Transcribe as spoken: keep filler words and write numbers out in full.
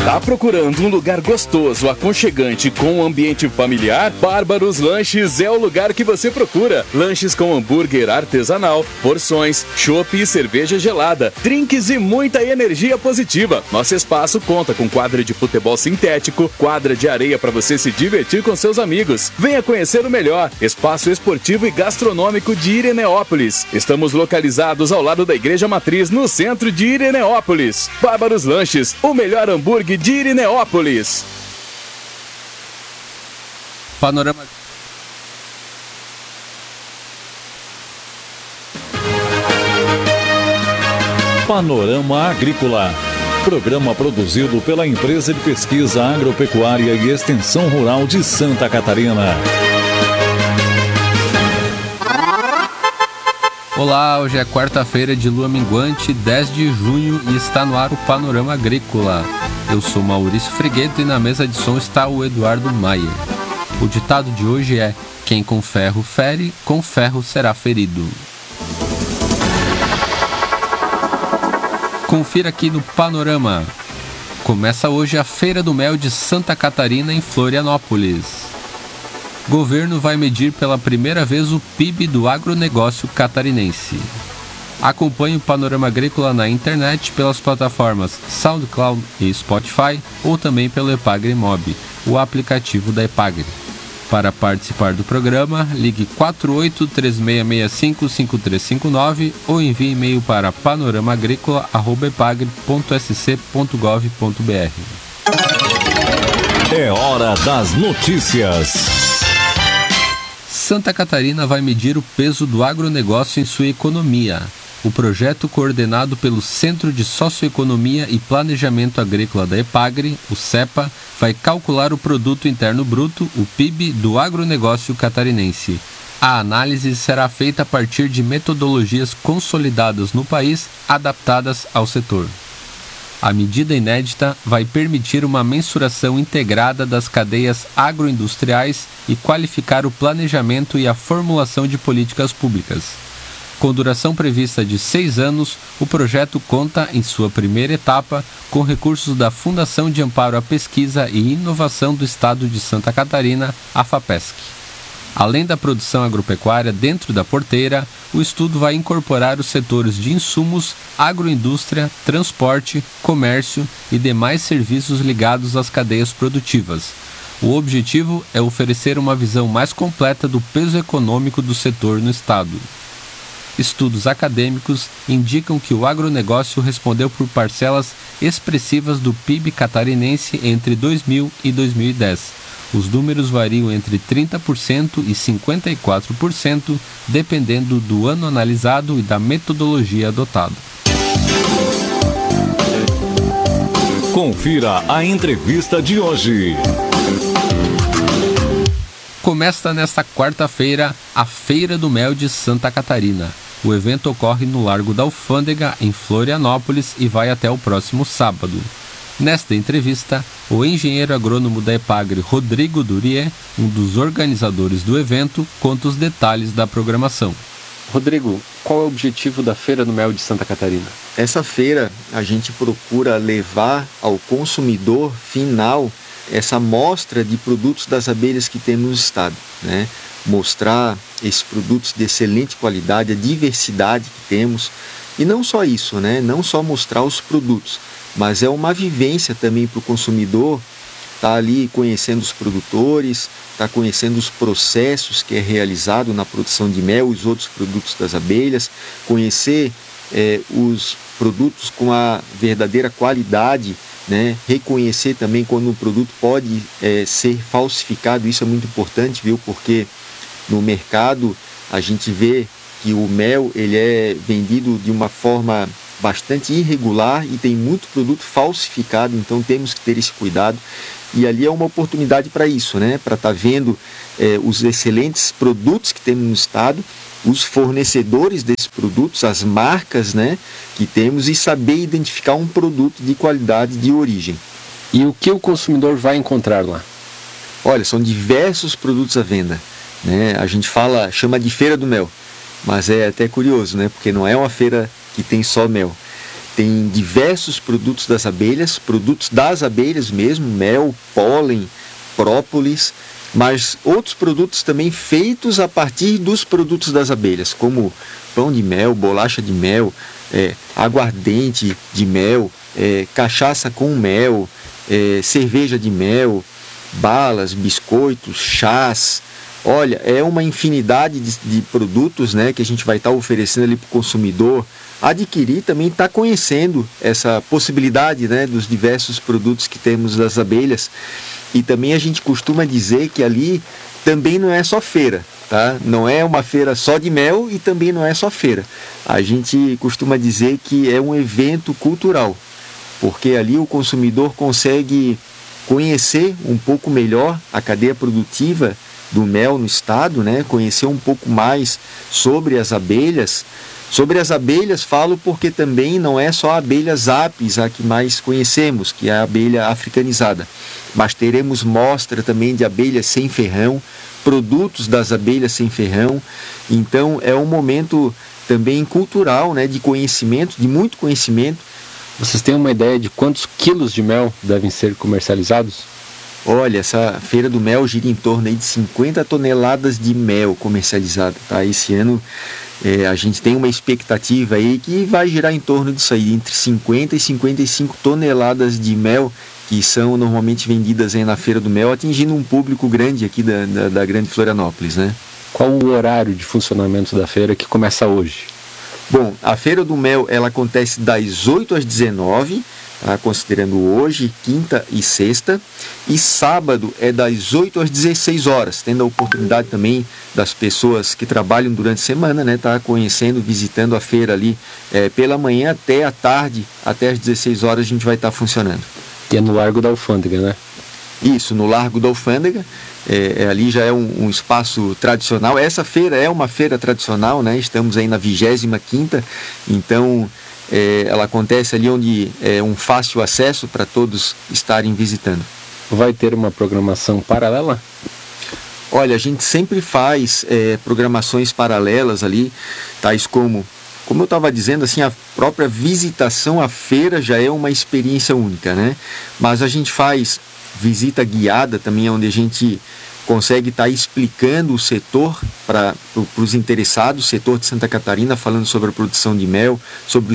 Tá procurando um lugar gostoso, aconchegante, com um ambiente familiar? Bárbaros Lanches é o lugar que você procura. Lanches com hambúrguer artesanal, porções, chopp e cerveja gelada, drinks e muita energia positiva. Nosso espaço conta com quadra de futebol sintético, quadra de areia para você se divertir com seus amigos. Venha conhecer o melhor espaço esportivo e gastronômico de Ireneópolis. Estamos localizados ao lado da Igreja Matriz, no centro de Ireneópolis. Bárbaros Lanches, o melhor hambúrguer de Ireneópolis. Panorama. Panorama Agrícola. Programa produzido pela Empresa de Pesquisa Agropecuária e Extensão Rural de Santa Catarina. Olá, hoje é quarta-feira de lua minguante, dez de junho, e está no ar o Panorama Agrícola. Eu sou Maurício Fregueto e na mesa de som está o Eduardo Maier. O ditado de hoje é: quem com ferro fere, com ferro será ferido. Confira aqui no Panorama. Começa hoje a Feira do Mel de Santa Catarina em Florianópolis. Governo vai medir pela primeira vez o P I B do agronegócio catarinense. Acompanhe o Panorama Agrícola na internet pelas plataformas SoundCloud e Spotify ou também pelo Epagre Mob, o aplicativo da Epagre. Para participar do programa, ligue quatro oito três seis seis cinco cinco três cinco nove ou envie e-mail para panoramaagricola arroba epagre ponto s c ponto gov ponto b r. É hora das notícias. Santa Catarina vai medir o peso do agronegócio em sua economia. O projeto, coordenado pelo Centro de Socioeconomia e Planejamento Agrícola da Epagre, o CEPA, vai calcular o Produto Interno Bruto, o P I B, do agronegócio catarinense. A análise será feita a partir de metodologias consolidadas no país, adaptadas ao setor. A medida inédita vai permitir uma mensuração integrada das cadeias agroindustriais e qualificar o planejamento e a formulação de políticas públicas. Com duração prevista de seis anos, o projeto conta, em sua primeira etapa, com recursos da Fundação de Amparo à Pesquisa e Inovação do Estado de Santa Catarina, a FAPESC. Além da produção agropecuária dentro da porteira, o estudo vai incorporar os setores de insumos, agroindústria, transporte, comércio e demais serviços ligados às cadeias produtivas. O objetivo é oferecer uma visão mais completa do peso econômico do setor no estado. Estudos acadêmicos indicam que o agronegócio respondeu por parcelas expressivas do P I B catarinense entre dois mil e dois mil e dez. Os números variam entre trinta por cento e cinquenta e quatro por cento, dependendo do ano analisado e da metodologia adotada. Confira a entrevista de hoje. Começa nesta quarta-feira a Feira do Mel de Santa Catarina. O evento ocorre no Largo da Alfândega, em Florianópolis, e vai até o próximo sábado. Nesta entrevista, o engenheiro agrônomo da Epagre, Rodrigo Durier, um dos organizadores do evento, conta os detalhes da programação. Rodrigo, qual é o objetivo da Feira do Mel de Santa Catarina? Essa feira a gente procura levar ao consumidor final essa amostra de produtos das abelhas que temos no estado, né? Mostrar esses produtos de excelente qualidade, a diversidade que temos, e não só isso, né? Não só mostrar os produtos, mas é uma vivência também para o consumidor, tá ali conhecendo os produtores, tá conhecendo os processos que é realizado na produção de mel, os outros produtos das abelhas, conhecer é, os produtos com a verdadeira qualidade, né? Reconhecer também quando um produto pode é, ser falsificado. Isso é muito importante, viu? Porque no mercado a gente vê que o mel ele é vendido de uma forma bastante irregular e tem muito produto falsificado, então temos que ter esse cuidado. E ali é uma oportunidade para isso, né? Para estar tá vendo é, os excelentes produtos que temos no estado, os fornecedores desses produtos, as marcas, né, que temos, e saber identificar um produto de qualidade de origem. E o que o consumidor vai encontrar lá? Olha, são diversos produtos à venda, né? A gente fala, chama de Feira do Mel, mas é até curioso, né? Porque não é uma feira que tem só mel. tem diversos produtos das abelhas, produtos das abelhas mesmo, mel, pólen, própolis, mas outros produtos também feitos a partir dos produtos das abelhas, como pão de mel, bolacha de mel, é, aguardente de mel, é, cachaça com mel, é, cerveja de mel, balas, biscoitos, chás. Olha, é uma infinidade de, de produtos, né, que a gente vai estar oferecendo ali para o consumidor adquirir, também está conhecendo essa possibilidade, né, dos diversos produtos que temos das abelhas. E também a gente costuma dizer que ali também não é só feira, tá? Não é uma feira só de mel e também não é só feira. A gente costuma dizer que é um evento cultural, porque ali o consumidor consegue conhecer um pouco melhor a cadeia produtiva do mel no estado, né? Conhecer um pouco mais sobre as abelhas. Sobre as abelhas falo porque também não é só a abelha apis a que mais conhecemos, que é a abelha africanizada, mas teremos mostra também de abelhas sem ferrão, produtos das abelhas sem ferrão. Então é um momento também cultural, né, de conhecimento, de muito conhecimento. Vocês têm uma ideia de quantos quilos de mel devem ser comercializados? Olha, essa feira do mel gira em torno aí de cinquenta toneladas de mel comercializado, tá? Esse ano é, a gente tem uma expectativa aí que vai girar em torno disso aí, entre cinquenta e cinquenta e cinco toneladas de mel, que são normalmente vendidas aí na feira do mel, atingindo um público grande aqui da, da, da grande Florianópolis, né? Qual o horário de funcionamento da feira que começa hoje? Bom, a feira do mel ela acontece das oito às dezenove, tá? Considerando hoje, quinta e sexta, e sábado é das oito às dezesseis horas, tendo a oportunidade também das pessoas que trabalham durante a semana, né, tá conhecendo, visitando a feira ali é, pela manhã até a tarde, até às dezesseis horas a gente vai estar funcionando. E é no Largo da Alfândega, né? Isso, no Largo da Alfândega, é, é, ali já é um, um espaço tradicional. Essa feira é uma feira tradicional, né? Estamos aí na vigésima quinta, então é, ela acontece ali onde é um fácil acesso para todos estarem visitando. Vai ter uma programação paralela? Olha, a gente sempre faz é, programações paralelas ali, tais como, como eu estava dizendo, assim, a própria visitação à feira já é uma experiência única, né? Mas a gente faz visita guiada também, onde a gente consegue estar explicando o setor para os interessados, o setor de Santa Catarina, falando sobre a produção de mel, sobre